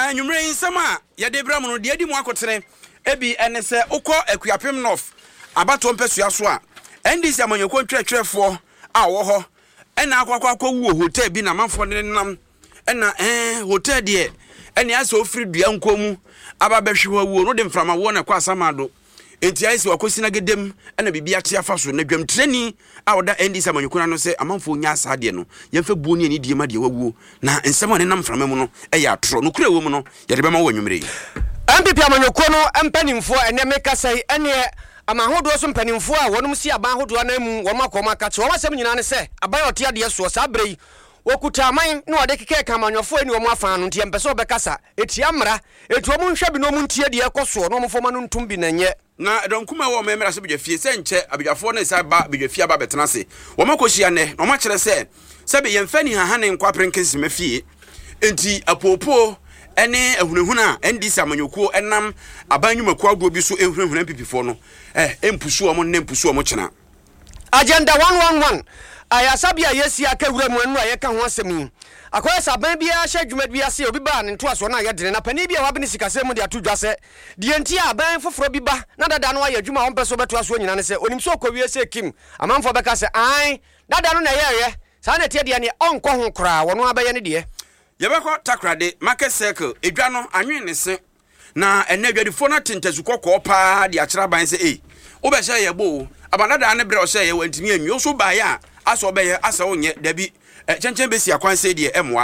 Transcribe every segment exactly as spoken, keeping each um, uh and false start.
na nwumre nsema ya de bra mu no de adi mu akotere ebi ene se ukọ akuapem north abato mpesua so a ndc amanyeko ntwetwefo a wo ho ena akwakwa akwu hotel bi na manfo ne nam ena eh hotel de ene asa ofiri dua nkomu aba behwe wo no de mframa wo na kwa asamado enti ayi se wakosi na gedem ena bibia tia fa so na dwam treni a woda ndc amanyeko na no se amanfo nya asa de no yemfa buoni ani die ma de wawu na nsema ne nam mframa mu no e ya tro no kura wo mu no ye de bema wo nwumre M P P amanyeko no empanimfo ene meka sai ene amahodo so mpanimfo a wonum si aban hodo na mu wo makoma ka che wo masem nyina ne se aban ote ade so sa brei wokuta aman na ode keke ka amanyofo eni wo mu afa no ntie mpese obekasa etia mra etu omu nhwe bi no mu ntie de ekoso no mfoma no ntumbi na nye na donkuma wo memra se bidwafie se nche abidwafo ne sa ba bidwafie aba betena se wo makohia ne no makere se se be yemfani ha hane nkwaprenkesi mafie enti apopo ene ehunehuna ndc amanyoko enam abanyumaku ago bi so ehunehuna pipifo no eh empusu omo ne empusu omo chena agenda one one one ayasabia yesi akawura mu anu ayeka ho asemi akoya saban bia hye dwuma bia se obi ba ne nto aso na ayedene na pani bia wabene sikase mu de atodwa se de enti aban foforo bi ba na dada no aye dwuma ho peso beto aso nyina ne se onim so okwawie se kim amanfo beka se ai dada no na yeye sa na tie de ne onko ho kra wono abaye ne de yebeko takrade market circle edwa no anwen ne se na enadwadifo na tentazukoko pa de akira ban se eh wo be hye yebo abanada ne bre o hye ye wantimi anwi so ba ya aso obeye asa onye dabi chenchen besi akwan se de emwa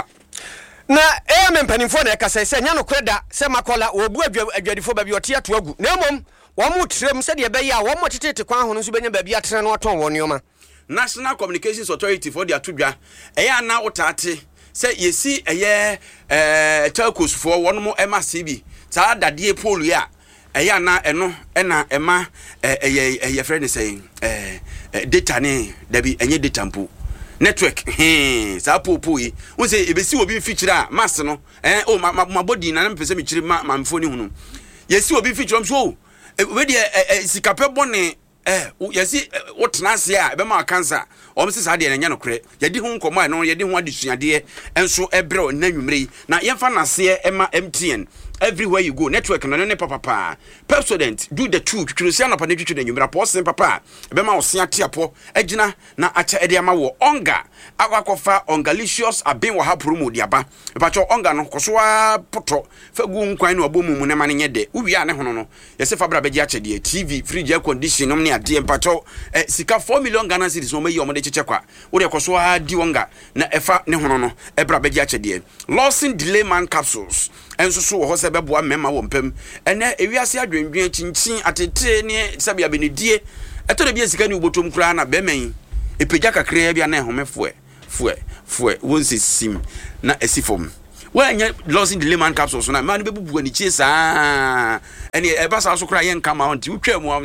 na e me mpanimfo na ekasa se nya no kweda se makola obu adwadifo ba bi ote ato agu na emom wo mu trem se de be ya wo mo tetete kwan ho no so benya ba bi atere no aton wo neoma National Communications Authority for the atudwa eya na wotate se yesi eye eh telcos for one mo ema C B ta dade polu ya eya na eno ena ema eye eye friend say eh data ne dabi enye data mpo network he sa popo yi won say ebesi obi feature a mass no eh o ma body na mpese me chiri ma mamfo ni hunu yesi obi feature so we de sikape bone eh yesi wotnase a be ma cancer o mse sa de na nya no kre yedi hu nkomo no yedi hu adesuade enso ebre na nwumre na yemfa nase ema M T N everywhere you go network no ne papa pa Pepsodent do the two twurusia na pa ne twutwu na nwumra po sen papa be ma osia tiapo agina na acha ede ama wo onga akwakofa ongalicious aben wo ha promo di aba pacho onga no kosoa poto fagu nkwan no abomu mu ne ma ne nyede uwia ne hono no yese fabra beji ache de T V fridge air condition no ne ade pacho eh, sika four million Ghana cedis no mayi omode chechekwa wo de kosoa di onga na efa ne hono no ebra beji ache de Lawson delay man capsules enso so wo se beboa mema wo mpem ene ewiase adwendwen chinchin atete ne sabia benedie eto de bia sika ni ubotom kura na bemen epeja kakra bia na ehomefo fue fue wonse sim na esifom wanya Lawson delay man capsules na man bebubu ani chie saa ene e ba sa so kura yen kama on ti utwa mu am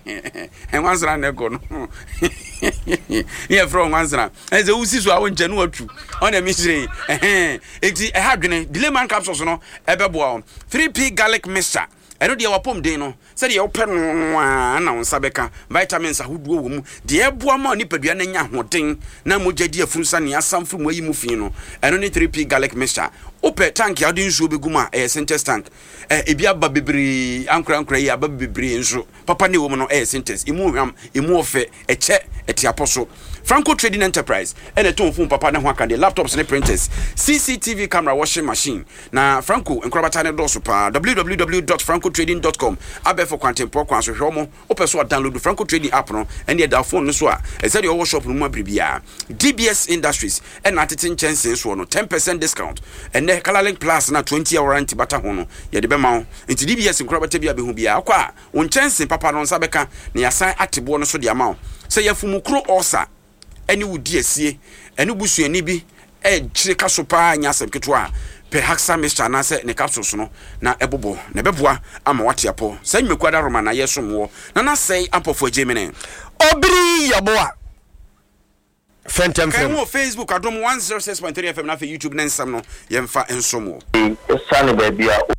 en wansra na go no ye from wansra eze usi so awon janu atu on e misire eh enti e hadwene delay man capsules no e beboa three P garlic mixture eno de wapom den no se de wope no na wonsa beka vitamins ahoduo wo mu de eboa ma ni padua na nya hoden na mogya afurunsa ne asamfru mu ayi mu fi no eno ne three P garlic mixture ope tank ya de nsuo beguma eh Sintex tank eh ebi aba bebre ankra ankra yi aba bebre nso papa ne wo mu no eh Sintex imu hwam imu ofe eche etiaposo Franco Trading Enterprise ene ton fun papa ne ho aka de laptops ne printers C C T V camera washing machine na Franco enkrobata ne doso pa w w w dot franco trading dot com abe for kwantempo kwan so hwe mo ope so download Franco Trading app no ene da phone no so a e say de wo shop no mu abribia D B S Industries ena atete nchen so no ten percent discount ene Colorlink Plus na twenty year warranty bata ho no ye de be ma nti D B S enkrobata bia be hu bia akwa wo nchen papa no nsa beka na yasan atebo no so de ama say yafumukro osa eni wudi asie eni busuani bi e gire kaso pa nya asem ketwa pe haxa mixture na se ne capsules no na ebobo na beboa ama watiapo say mekwada roma na yesomwo na na say ampofo Gemini obiri yaboa fentem fem mo Facebook adom one oh six point three F M na fe YouTube na nsam no yemfa ensomo sane ba bia